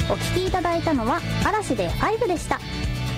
お聞きいただいたのは嵐で5でした。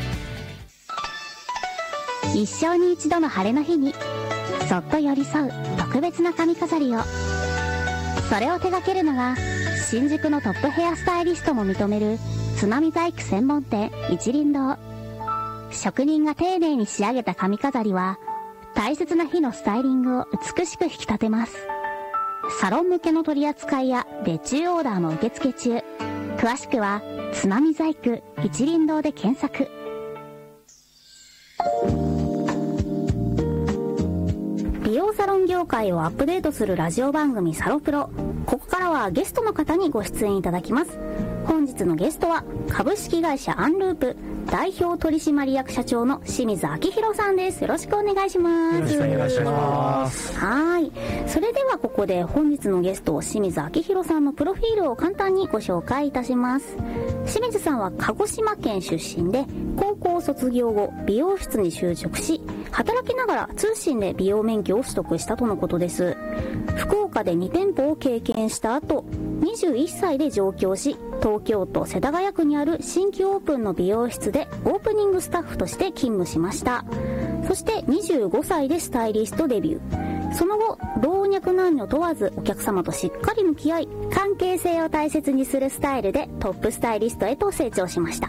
一生に一度の晴れの日にそっと寄り添う特別な髪飾りを、それを手掛けるのが新宿のトップヘアスタイリストも認める津波細工専門店一輪堂。職人が丁寧に仕上げた髪飾りは大切な日のスタイリングを美しく引き立てます。サロン向けの取り扱いや別注オーダーも受付中。詳しくは津波細工一輪堂で検索。美容サロン業界をアップデートするラジオ番組サロプロ。ここからはゲストの方にご出演いただきます。本日のゲストは株式会社アンループ代表取締役社長の清水明宏さんです。よろしくお願いします。 よろしくお願いします。 はい。それではここで本日のゲスト清水明宏さんのプロフィールを簡単にご紹介いたします。清水さんは鹿児島県出身で、高校卒業後美容室に就職し、働きながら通信で美容免許を取得したとのことです。福岡で2店舗を経験した後、21歳で上京し、東京都世田谷区にある新規オープンの美容室でオープニングスタッフとして勤務しました。そして25歳でスタイリストデビュー。その後、老若男女問わずお客様としっかり向き合い、関係性を大切にするスタイルでトップスタイリストへと成長しました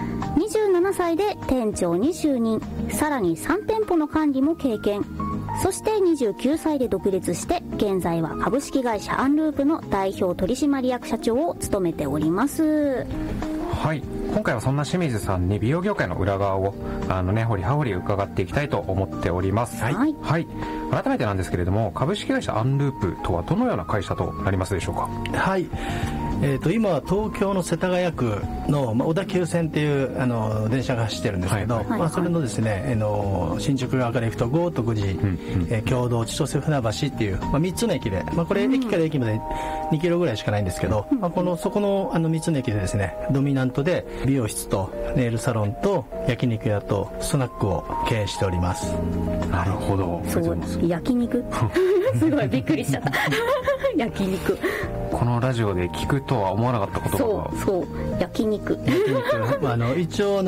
。27歳で店長に就任、さらに3店舗の管理も経験。そして29歳で独立して、現在は株式会社アンループの代表取締役社長を務めております。 はい、今回はそんな清水さんに美容業界の裏側を掘り葉掘り伺っていきたいと思っております。 はい、 はい、改めてなんですけれども、株式会社アンループとはどのような会社となりますでしょうか。 はい、今は東京の世田谷区の、小田急線っていう電車が走ってるんですけど、それのですね、新宿側から行くと豪徳寺、経堂、千歳船橋っていう、3つの駅で、これ駅から駅まで2キロぐらいしかないんですけど、そこの3つの駅でですね、ドミナントで美容室とネイルサロンと焼肉屋とスナックを経営しております。 なるほど。 そう焼肉すごいびっくりしちゃった焼肉、 このラジオで聞くとは思わなかった言葉が。 そう焼肉一応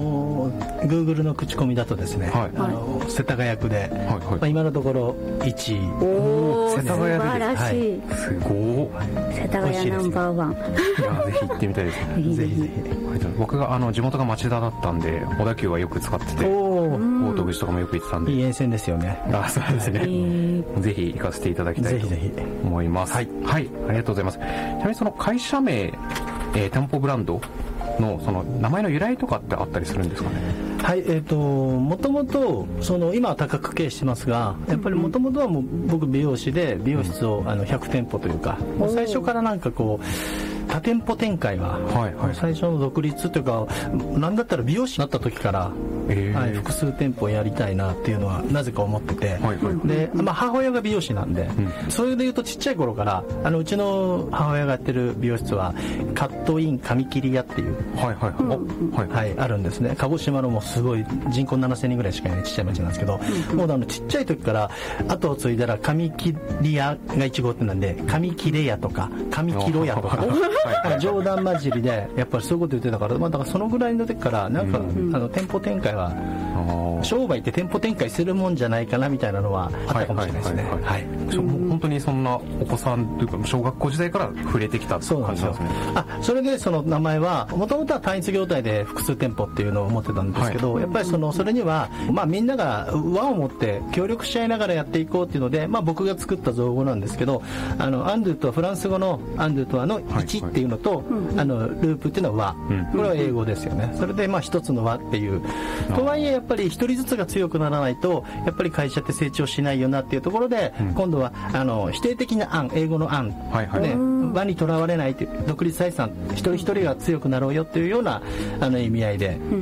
Google の口コミだとですね、世田谷区で、今のところ1位。 世田谷で素晴らしい、 すごい。 世田谷ナンバーワン。 ぜひ行ってみたいですね。 ぜひぜひ。 僕が地元が町田だったんで、小田急はよく使ってて、豪徳寺とかもよく行ってたんで。 いい沿線ですよね。 そうですね。ぜひ行かせていただきたいと思います。はい、ありがとうございます。ちなみにその会社名、店舗ブランドのその名前の由来とかってあったりするんですかね。 はい、もともと今は高く経営してますが、やっぱりもともとはもう僕美容師で美容室を100店舗というか、もう最初からなんかこう多店舗展開は、最初の独立というか、なんだったら美容師になった時から、複数店舗やりたいなっていうのはなぜか思ってて、で、母親が美容師なんで、それでいうとちっちゃい頃からうちの母親がやってる美容室はカットイン髪切り屋っていう、あるんですね。鹿児島のもうすごい人口7000人ぐらいしかいないちっちゃい町なんですけど、もうちっちゃい時から後を継いだら髪切り屋が1号店なんで、髪切れ屋とか髪切ろ屋とか冗談交じりでやっぱりそういうこと言ってたから、だからそのぐらいの時からなんか店舗展開は商売って店舗展開するもんじゃないかなみたいなのはあったかもしれないですね。 本当にそんなお子さんというか小学校時代から触れてきた感じなんですね。 それでその名前はもともとは単一業態で複数店舗っていうのを持ってたんですけど、やっぱりそれにはみんなが輪を持って協力し合いながらやっていこうっていうので、僕が作った造語なんですけど、アンドゥとはフランス語のアンドゥとはの1っていうのと、ループっていうのは和、これは英語ですよね。それで一つの和っていう、とはいえやっぱり一人ずつが強くならないとやっぱり会社って成長しないよなっていうところで、今度は否定的な案、英語の案、和にとらわれないという独立採算、一人一人が強くなろうよっていうような意味合いで